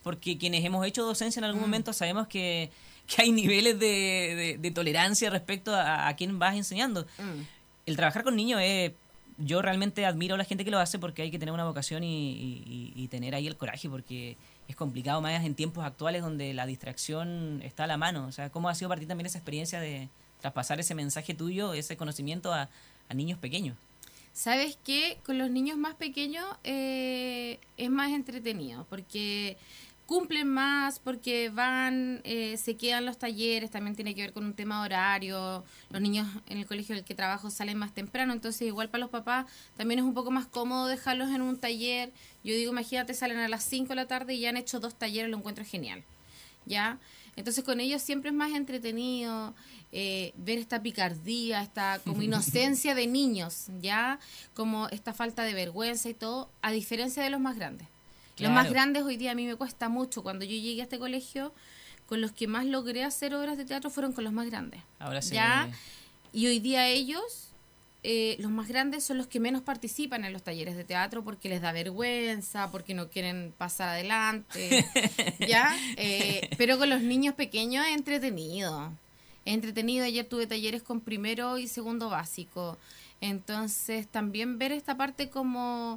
porque quienes hemos hecho docencia en algún momento sabemos que hay niveles de tolerancia respecto a quién vas enseñando. El trabajar con niños es... Yo realmente admiro a la gente que lo hace porque hay que tener una vocación y tener ahí el coraje, porque es complicado más en tiempos actuales donde la distracción está a la mano. O sea, ¿cómo ha sido para ti también esa experiencia de traspasar ese mensaje tuyo, ese conocimiento a niños pequeños? ¿Sabes qué? Con los niños más pequeños es más entretenido porque cumplen más, porque van, se quedan los talleres, también tiene que ver con un tema de horario. Los niños en el colegio en el que trabajo salen más temprano, entonces igual para los papás también es un poco más cómodo dejarlos en un taller. Yo digo, imagínate, salen a las 5 de la tarde y ya han hecho 2 talleres, lo encuentro genial, ¿ya? Entonces con ellos siempre es más entretenido ver esta picardía, esta como inocencia de niños, ¿ya? Como esta falta de vergüenza y todo, a diferencia de los más grandes. Claro. Los más grandes hoy día a mí me cuesta mucho. Cuando yo llegué a este colegio, con los que más logré hacer obras de teatro fueron con los más grandes. Ahora sí. ¿Ya? Y hoy día ellos, los más grandes, son los que menos participan en los talleres de teatro porque les da vergüenza, porque no quieren pasar adelante, ¿ya? Pero con los niños pequeños es entretenido. Es entretenido. Ayer tuve talleres con primero y segundo básico. Entonces también ver esta parte como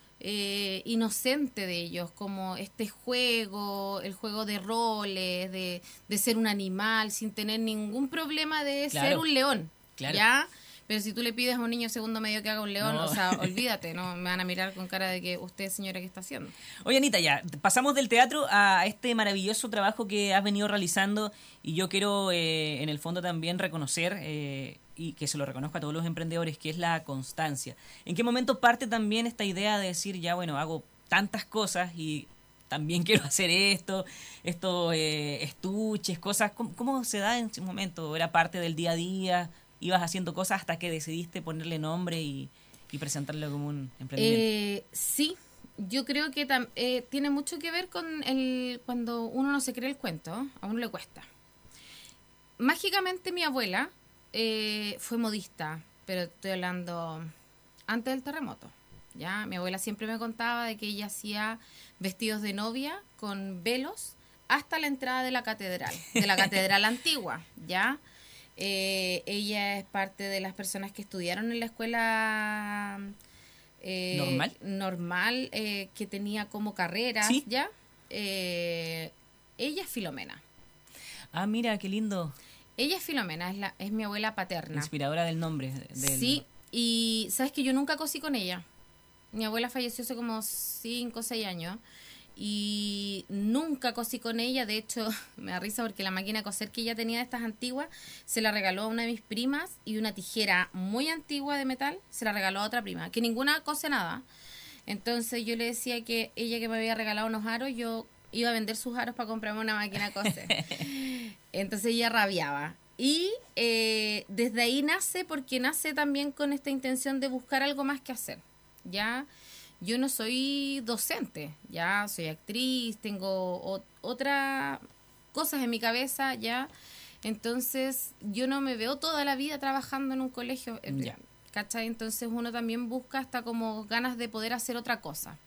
inocente de ellos, como este juego, el juego de roles, de ser un animal sin tener ningún problema de ser un león, ¿ya? Pero si tú le pides a un niño segundo medio que haga un león, o sea, olvídate, no me van a mirar con cara de que usted, señora, ¿qué está haciendo? Oye, Anita, ya, pasamos del teatro a este maravilloso trabajo que has venido realizando, y yo quiero en el fondo también reconocer, y que se lo reconozco a todos los emprendedores, que es la constancia. ¿En qué momento parte también esta idea de decir, ya bueno, hago tantas cosas y también quiero hacer estos estuches, cosas? ¿Cómo se da en ese momento? ¿Era parte del día a día? ¿Ibas haciendo cosas hasta que decidiste ponerle nombre y presentarlo como un emprendimiento? Sí, yo creo que tiene mucho que ver con cuando uno no se cree el cuento, a uno le cuesta. Mágicamente mi abuela fue modista, pero estoy hablando antes del terremoto, ¿ya? Mi abuela siempre me contaba de que ella hacía vestidos de novia con velos hasta la entrada de la catedral antigua, ¿ya? Ella es parte de las personas que estudiaron en la escuela normal que tenía como carreras, ¿sí? ¿Ya? Ella es Filomena. Ah, mira, qué lindo. Ella es Filomena, es mi abuela paterna. Inspiradora del nombre. Sí, y sabes que yo nunca cosí con ella. Mi abuela falleció hace como 5 o 6 años. Y nunca cosí con ella. De hecho, me da risa porque la máquina de coser que ella tenía de estas antiguas se la regaló a una de mis primas, y una tijera muy antigua de metal se la regaló a otra prima, que ninguna cose nada. Entonces yo le decía que ella, que me había regalado unos aros, yo iba a vender sus aros para comprarme una máquina de coser. Entonces ella rabiaba. Y desde ahí nace, porque nace también con esta intención de buscar algo más que hacer, ¿ya? Yo no soy docente, ya soy actriz, tengo otras cosas en mi cabeza, ya. Entonces yo no me veo toda la vida trabajando en un colegio, ¿cachai? Entonces uno también busca hasta como ganas de poder hacer otra cosa.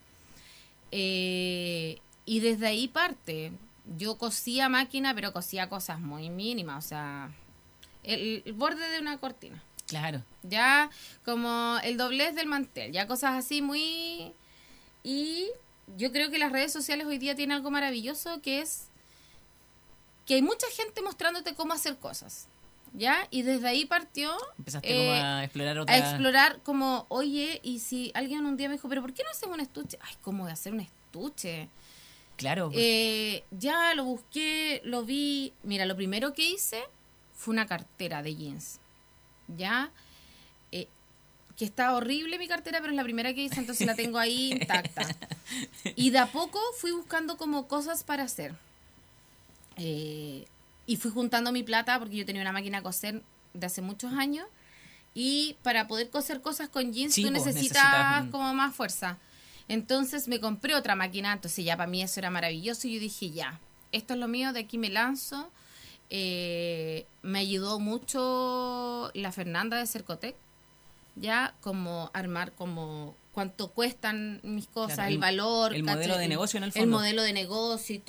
Y desde ahí parte. Yo cosía máquina, pero cosía cosas muy mínimas, o sea, el borde de una cortina. Claro. Ya como el doblez del mantel, ya cosas así muy... Y yo creo que las redes sociales hoy día tienen algo maravilloso, que es que hay mucha gente mostrándote cómo hacer cosas, ¿ya? Y desde ahí partió... Empezaste como a explorar otra... A explorar como, oye, y si alguien un día me dijo, pero ¿por qué no haces un estuche? Ay, ¿cómo voy a hacer un estuche? Claro. Ya lo busqué, lo vi. Mira, lo primero que hice fue una cartera de jeans, ¿ya? Que está horrible mi cartera, pero es la primera que hice, entonces la tengo ahí intacta. Y de a poco fui buscando como cosas para hacer. Y fui juntando mi plata, porque yo tenía una máquina de coser de hace muchos años, y para poder coser cosas con jeans tú necesitas como más fuerza. Entonces me compré otra máquina, entonces ya para mí eso era maravilloso, y yo dije, ya, esto es lo mío, de aquí me lanzo. Me ayudó mucho la Fernanda de Cercotec, ya, como armar como cuánto cuestan mis cosas, claro, el valor, el modelo de negocio en el fondo. El modelo de negocio y todo.